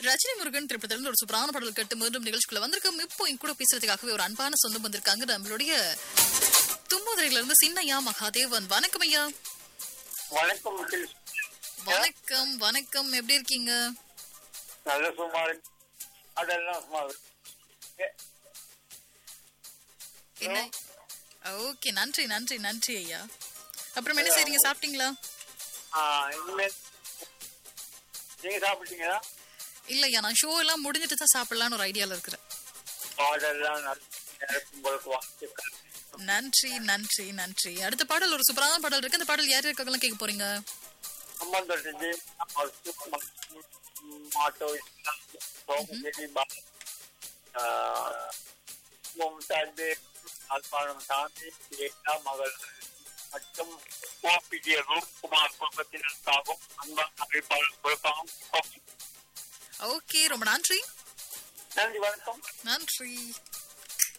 ரஜினி முருகன் திரைப்படத்திலிருந்து ஒரு சூப்பரான பாடல் கேட்டு மீண்டும் நிகழ்ச்சிக்குள்ள வந்திருக்கோம். இப்போ என் கூட பேசுறதுக்காகவே ஒரு அன்பான சொந்தம் வந்திருக்காங்க. நம்மளுடைய தும்போதரையில இருந்து சின்னையா மகாதேவன். வணக்கம் ஐயா. வணக்கம். வணக்கம் வணக்கம். எப்படி இருக்கீங்க? நல்ல சுமார் அதெல்லாம் சுமார். என்ன? ஓகே, நன்றி நன்றி நன்றி ஐயா. அப்புறம் என்ன செய்றீங்க? சாப்பிட்டீங்களா? இனிமேல் நீங்க சாப்பிட்டீங்களா? இல்லையா, நான் ஷோ எல்லாம் முடிஞ்சிட்டு தான் சாப்பிடலான்னு ஒரு ஐடியால இருக்கிறேன். பாடெல்லாம் உங்களுக்கு வாழ்த்துக்கள். நன்றி நன்றி நன்றி. அடுத்த பாடல் ஒரு சூப்பரான பாடல் இருக்கு. அந்த பாடல் யார் யாருக்கெல்லாம் கேட்க போறீங்க? சம்பந்தம் மாட்டோ அல்பானம் சாமி மகள் மற்றும் குமார் குடும்பத்தினருக்காகவும் அன்பான அறிவிப்பாளர்களுக்காகவும். ஓகே, ரொம்ப நன்றி. நன்றி, வணக்கம். நன்றி.